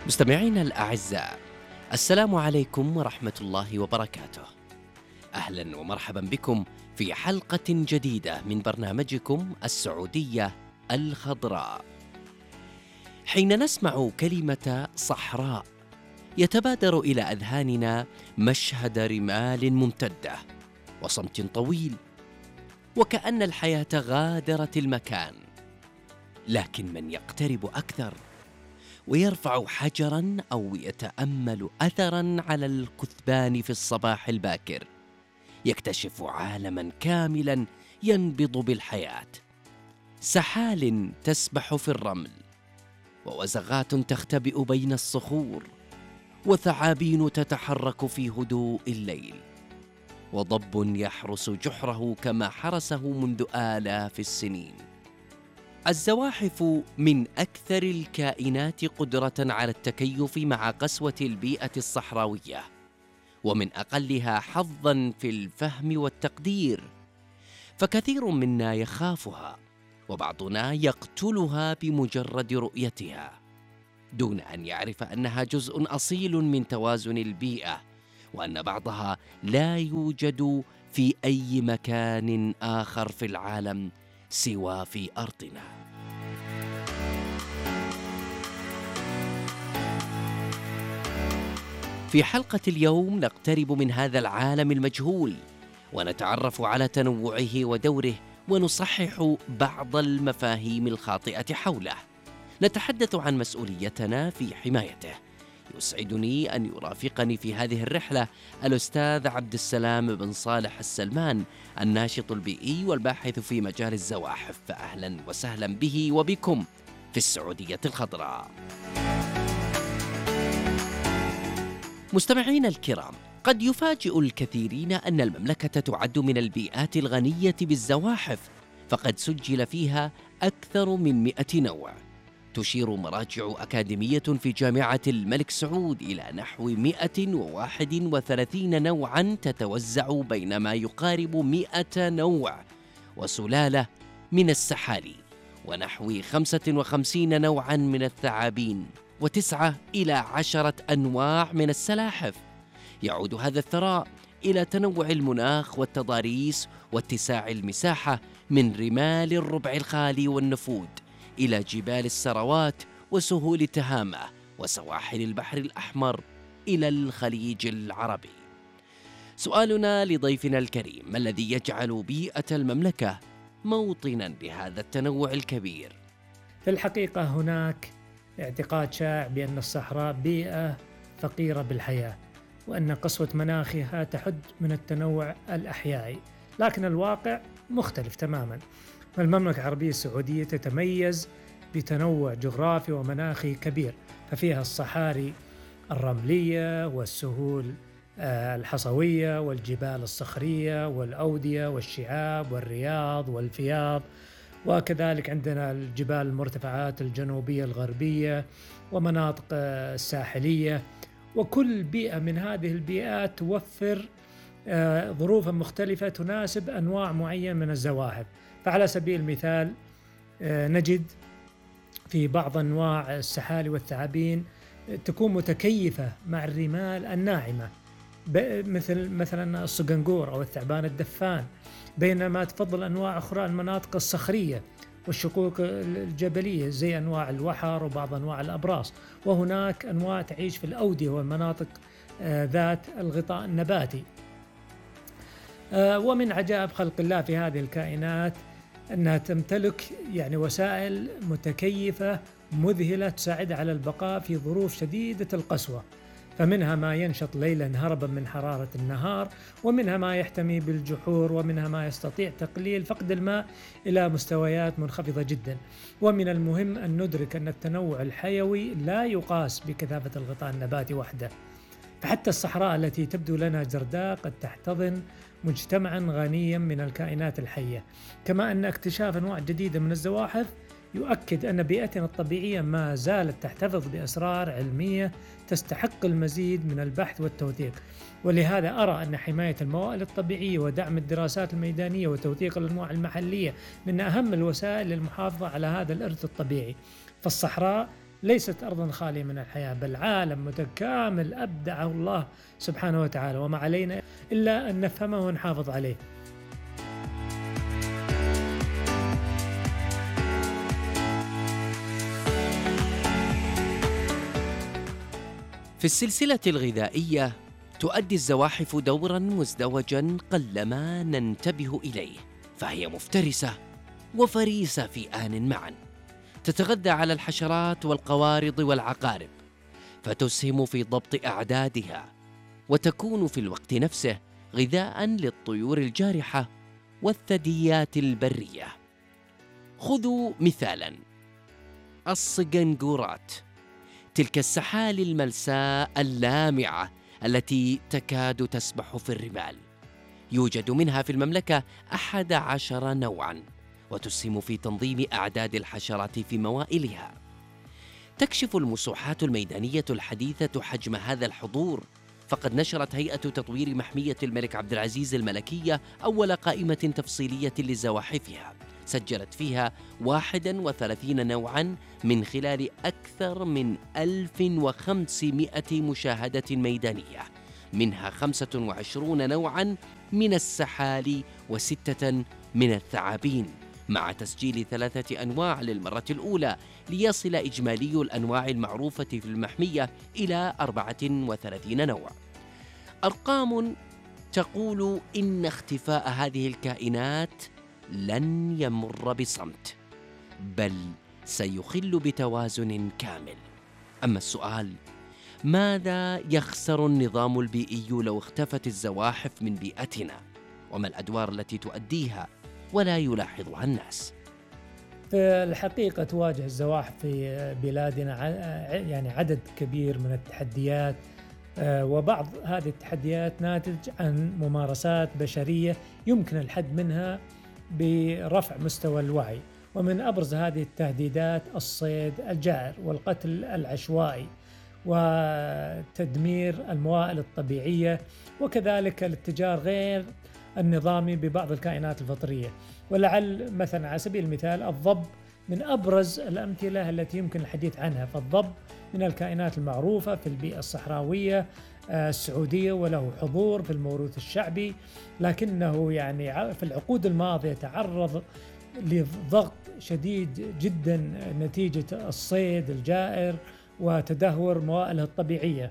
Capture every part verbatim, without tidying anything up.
مستمعينا الأعزاء، السلام عليكم ورحمة الله وبركاته. أهلا ومرحبا بكم في حلقة جديدة من برنامجكم السعودية الخضراء. حين نسمع كلمة صحراء يتبادر إلى أذهاننا مشهد رمال ممتدة وصمت طويل، وكأن الحياة غادرت المكان. لكن من يقترب أكثر ويرفع حجراً أو يتأمل أثراً على الكثبان في الصباح الباكر يكتشف عالماً كاملاً ينبض بالحياة. سحال تسبح في الرمل، ووزغات تختبئ بين الصخور، وثعابين تتحرك في هدوء الليل، وضب يحرس جحره كما حرسه منذ آلاف السنين. الزواحف من أكثر الكائنات قدرة على التكيف مع قسوة البيئة الصحراوية، ومن أقلها حظاً في الفهم والتقدير، فكثير منا يخافها وبعضنا يقتلها بمجرد رؤيتها، دون أن يعرف أنها جزء أصيل من توازن البيئة، وأن بعضها لا يوجد في أي مكان آخر في العالم سوى في أرضنا. في حلقة اليوم نقترب من هذا العالم المجهول، ونتعرف على تنوعه ودوره، ونصحح بعض المفاهيم الخاطئة حوله. نتحدث عن مسؤوليتنا في حمايته. يسعدني أن يرافقني في هذه الرحلة الأستاذ عبد السلام بن صالح السلمان، الناشط البيئي والباحث في مجال الزواحف. فأهلا وسهلا به وبكم في السعودية الخضراء. مستمعين الكرام، قد يفاجئ الكثيرين أن المملكة تعد من البيئات الغنية بالزواحف، فقد سجل فيها أكثر من مئة نوع. تشير مراجع أكاديمية في جامعة الملك سعود إلى نحو مئة وواحد وثلاثين نوعاً تتوزع بين ما يقارب مئة نوع وسلالة من السحالي، ونحو خمسة وخمسين نوعاً من الثعابين، وتسعة إلى عشرة أنواع من السلاحف. يعود هذا الثراء إلى تنوع المناخ والتضاريس واتساع المساحة، من رمال الربع الخالي والنفود إلى جبال السروات وسهول تهامة وسواحل البحر الأحمر إلى الخليج العربي. سؤالنا لضيفنا الكريم: ما الذي يجعل بيئة المملكة موطناً لهذا التنوع الكبير؟ في الحقيقة هناك اعتقاد شائع بأن الصحراء بيئة فقيرة بالحياة، وأن قسوة مناخها تحد من التنوع الأحيائي، لكن الواقع مختلف تماماً. المملكة العربية السعودية تتميز بتنوع جغرافي ومناخي كبير، ففيها الصحاري الرملية والسهول الحصوية والجبال الصخرية والأودية والشعاب والرياض والفياض، وكذلك عندنا الجبال المرتفعات الجنوبية الغربية ومناطق الساحلية. وكل بيئة من هذه البيئات توفر ظروفا مختلفة تناسب أنواع معينة من الزواحف. فعلى سبيل المثال نجد في بعض أنواع السحالي والثعابين تكون متكيفة مع الرمال الناعمة، مثل مثلا الصقنقور أو الثعبان الدفان، بينما تفضل أنواع أخرى المناطق الصخرية والشقوق الجبلية زي أنواع الوحر وبعض أنواع الأبراص. وهناك أنواع تعيش في الأودية والمناطق ذات الغطاء النباتي. ومن عجائب خلق الله في هذه الكائنات أنها تمتلك يعني وسائل متكيفة مذهلة تساعدها على البقاء في ظروف شديدة القسوة، فمنها ما ينشط ليلا هربا من حرارة النهار، ومنها ما يحتمي بالجحور، ومنها ما يستطيع تقليل فقد الماء إلى مستويات منخفضة جدا. ومن المهم أن ندرك أن التنوع الحيوي لا يقاس بكثافة الغطاء النباتي وحده، فحتى الصحراء التي تبدو لنا جرداء قد تحتضن مجتمعا غنيا من الكائنات الحية. كما أن اكتشاف أنواع جديدة من الزواحف يؤكد أن بيئتنا الطبيعية ما زالت تحتفظ بأسرار علمية تستحق المزيد من البحث والتوثيق. ولهذا أرى أن حماية الموائل الطبيعية ودعم الدراسات الميدانية وتوثيق الأنواع المحلية من أهم الوسائل للمحافظة على هذا الإرث الطبيعي. فالصحراء ليست أرضا خالية من الحياة، بل عالم متكامل أبدعه الله سبحانه وتعالى، وما علينا إلا أن نفهمه ونحافظ عليه. في السلسلة الغذائية تؤدي الزواحف دورا مزدوجا قلما ننتبه إليه، فهي مفترسة وفريسة في آن معا، تتغذى على الحشرات والقوارض والعقارب، فتسهم في ضبط أعدادها، وتكون في الوقت نفسه غذاء للطيور الجارحة والثدييات البرية. خذوا مثالا: الصقنقورات، تلك السحالي الملساء اللامعة التي تكاد تسبح في الرمال، يوجد منها في المملكة أحد عشر نوعا، وتسهم في تنظيم أعداد الحشرات في موائلها. تكشف المسوحات الميدانية الحديثة حجم هذا الحضور، فقد نشرت هيئة تطوير محمية الملك عبد العزيز الملكية أول قائمة تفصيلية لزواحفها، سجلت فيها واحد وثلاثين نوعاً من خلال أكثر من ألف وخمسمائة مشاهدة ميدانية، منها خمسة وعشرون نوعاً من السحالي وستة من الثعابين، مع تسجيل ثلاثة أنواع للمرة الأولى، ليصل إجمالي الأنواع المعروفة في المحمية إلى أربعة وثلاثين نوع. أرقام تقول إن اختفاء هذه الكائنات لن يمر بصمت، بل سيخل بتوازن كامل. أما السؤال: ماذا يخسر النظام البيئي لو اختفت الزواحف من بيئتنا؟ وما الأدوار التي تؤديها ولا يلاحظها الناس؟ في الحقيقة تواجه الزواحف في بلادنا يعني عدد كبير من التحديات، وبعض هذه التحديات ناتج عن ممارسات بشرية يمكن الحد منها برفع مستوى الوعي. ومن أبرز هذه التهديدات الصيد الجائر والقتل العشوائي وتدمير الموائل الطبيعية، وكذلك الاتجار غير النظامي ببعض الكائنات الفطرية. ولعل مثلا على سبيل المثال الضب من أبرز الأمثلة التي يمكن الحديث عنها. فالضب من الكائنات المعروفة في البيئة الصحراوية السعودية، وله حضور في الموروث الشعبي، لكنه يعني في العقود الماضية تعرض لضغط شديد جدا نتيجة الصيد الجائر وتدهور موائله الطبيعية.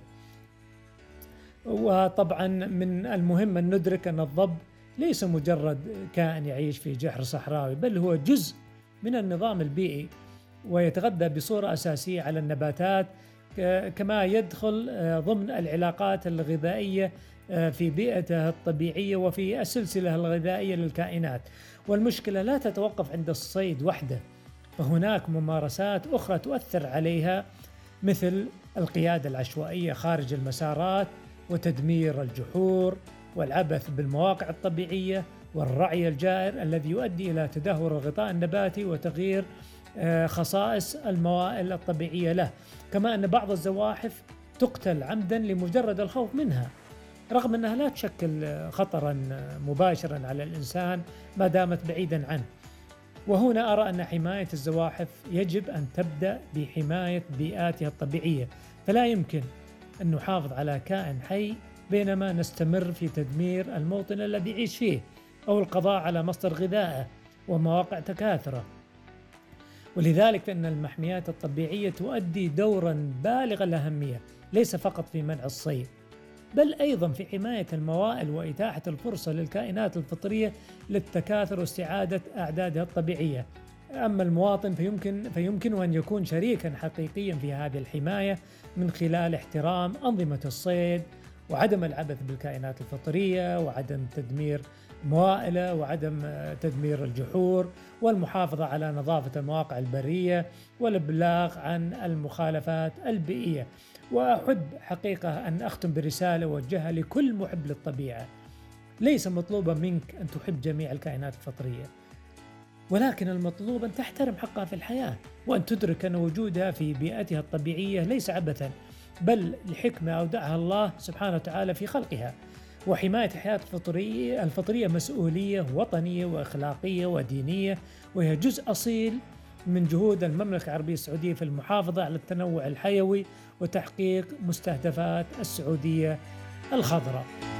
وطبعا من المهم أن ندرك أن الضب ليس مجرد كائن يعيش في جحر صحراوي، بل هو جزء من النظام البيئي، ويتغذى بصورة أساسية على النباتات، كما يدخل ضمن العلاقات الغذائية في بيئته الطبيعية وفي السلسلة الغذائية للكائنات. والمشكلة لا تتوقف عند الصيد وحده، فهناك ممارسات أخرى تؤثر عليها، مثل القيادة العشوائية خارج المسارات، وتدمير الجحور، والعبث بالمواقع الطبيعية، والرعي الجائر الذي يؤدي إلى تدهور الغطاء النباتي وتغيير خصائص الموائل الطبيعية له. كما أن بعض الزواحف تقتل عمدا لمجرد الخوف منها، رغم أنها لا تشكل خطرا مباشرا على الإنسان ما دامت بعيدا عنه. وهنا أرى أن حماية الزواحف يجب أن تبدأ بحماية بيئاتها الطبيعية، فلا يمكن أن نحافظ على كائن حي بينما نستمر في تدمير الموطن الذي يعيش فيه، أو القضاء على مصدر غذائه ومواقع تكاثره. ولذلك فإن المحميات الطبيعية تؤدي دورا بالغ الأهمية، ليس فقط في منع الصيد، بل أيضا في حماية الموائل وإتاحة الفرصة للكائنات الفطرية للتكاثر واستعادة أعدادها الطبيعية. أما المواطن فيمكن فيمكنه أن يكون شريكا حقيقيا في هذه الحماية من خلال احترام أنظمة الصيد، وعدم العبث بالكائنات الفطرية، وعدم تدمير موائله، وعدم تدمير الجحور، والمحافظة على نظافة المواقع البرية، والإبلاغ عن المخالفات البيئية. وأحب حقيقة أن أختم برسالة وجهها لكل محب للطبيعة: ليس مطلوبا منك أن تحب جميع الكائنات الفطرية، ولكن المطلوب أن تحترم حقها في الحياة، وأن تدرك أن وجودها في بيئتها الطبيعية ليس عبثا، بل لحكمة أودعها الله سبحانه وتعالى في خلقها. وحماية الحياة الفطرية الفطرية مسؤولية وطنية وأخلاقية ودينية، وهي جزء أصيل من جهود المملكة العربية السعودية في المحافظة على التنوع الحيوي وتحقيق مستهدفات السعودية الخضراء.